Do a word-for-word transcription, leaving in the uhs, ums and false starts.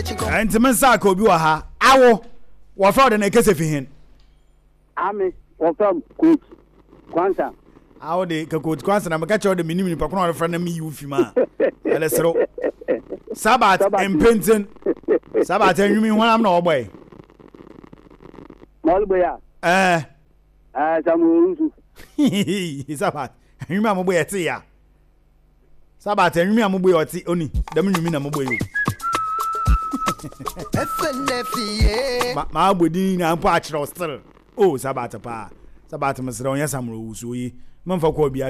And Mensa Kobi Waha, Awo, what for the Nakes hin? Ame, or from Coach Quanta. How they coach Quansa, I'm a catcher of the minimum Pacron friend of me, you Fima. Sabbath and Penton. Sabbath, and you mean when I'm no way. Malboya. Eh, as I'm Sabbath, you remember where it's here. Sabbath, and you remember where it's only the minimum of way. My wedding and patch still. Oh, Sabbath, pa. Sabbath, Mister Yes, I'm Rose. We, Mumford Kobe,